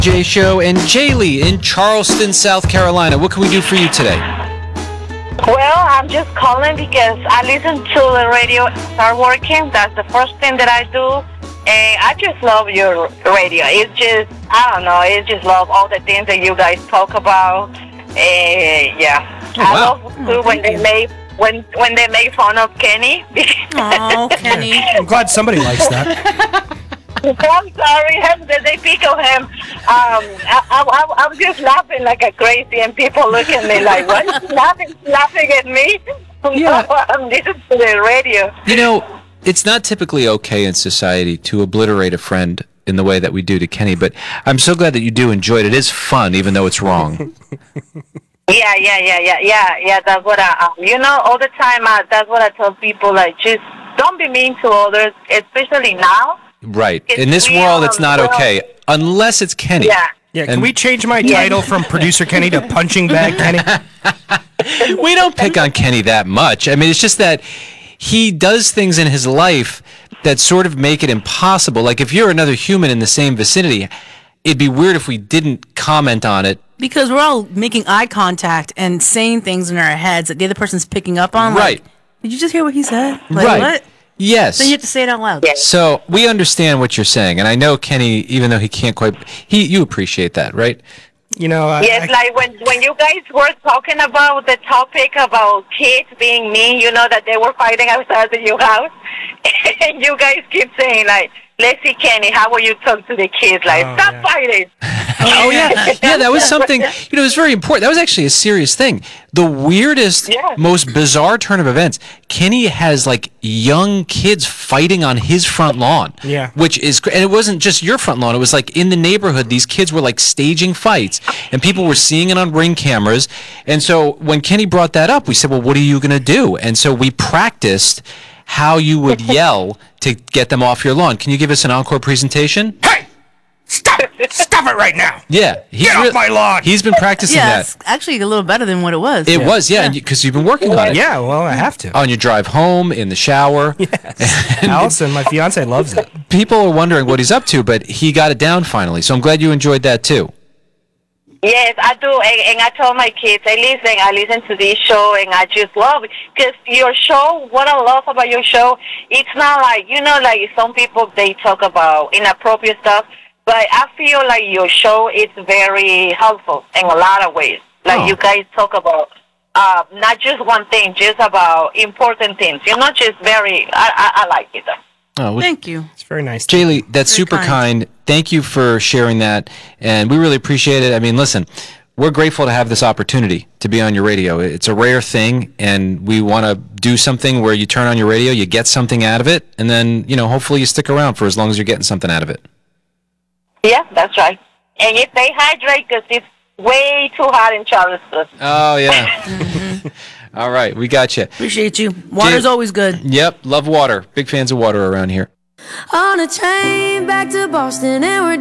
Jay Show and Jaylee in Charleston, South Carolina. What can we do for you today? Well, I'm just calling because I listen to the radio start working. That's the first thing that I do. And I just love your radio. It's just, I don't know, I just love all the things that you guys talk about. Yeah. Oh, wow. I love too when they make fun of Kenny. Oh, Kenny. I'm glad somebody likes that. I'm sorry, they pick on him. I'm just laughing like a crazy, and people look at me like, what? Laughing at me? Yeah. I'm listening to the radio. You know, it's not typically okay in society to obliterate a friend in the way that we do to Kenny, but I'm so glad that you do enjoy it. It is fun, even though it's wrong. Yeah. That's what all the time. That's what I tell people. Like, just don't be mean to others, especially now. Right. In this world, it's not okay, unless it's Kenny. Yeah. Yeah, can we change my title from Producer Kenny to Punching Bag Kenny? We don't pick on Kenny that much. I mean, it's just that he does things in his life that sort of make it impossible. Like, if you're another human in the same vicinity, it'd be weird if we didn't comment on it. Because we're all making eye contact and saying things in our heads that the other person's picking up on. Right. Like, did you just hear what he said? Like, Right. what? Yes. Then you have to say it out loud. Yes. So we understand what you're saying, and I know Kenny, even though he can't quite, you appreciate that, right? You know, Yes, like when you guys were talking about the topic about kids being mean, you know, that they were fighting outside of your house, and you guys keep saying, like, let's see, Kenny, how will you talk to the kids? Like, stop fighting. Oh, yeah. Yeah, that was something, it was very important. That was actually a serious thing. The weirdest, most bizarre turn of events, Kenny has, like, young kids fighting on his front lawn. Yeah. Which is, and it wasn't just your front lawn. It was, like, in the neighborhood, these kids were, like, staging fights, and people were seeing it on Ring cameras. And so when Kenny brought that up, we said, well, what are you going to do? And so we practiced how you would yell to get them off your lawn. Can you give us an encore presentation? Hey! Stop it! Stop it right now! Yeah. Get off my lawn! He's been practicing Yeah, that. it's actually a little better than what it was. It was, yeah, because you've been working on it. Yeah, well, I have to. On your drive home, in the shower. Yes. Allison, my fiance, loves it. People are wondering what he's up to, but he got it down finally. So I'm glad you enjoyed that too. Yes, I do, and I told my kids, I listen to this show, and I just love it, because your show, what I love about your show, it's not like, you know, like some people, they talk about inappropriate stuff, but I feel like your show is very helpful in a lot of ways. Like, you guys talk about not just one thing, just about important things. You're not just very, I like it. Oh, well, Thank you. It's very nice. Jaylee, that's Very super kind. Thank you for sharing that, and we really appreciate it. I mean, listen, we're grateful to have this opportunity to be on your radio. It's a rare thing, and we want to do something where you turn on your radio, you get something out of it, and then, you know, hopefully you stick around for as long as you're getting something out of it. Yeah, that's right. And if they hydrate, because it's way too hot in Charleston. Oh, yeah. All right, we got you. Appreciate you. Water's always good. Yep, love water. Big fans of water around here. On a train back to Boston, and we're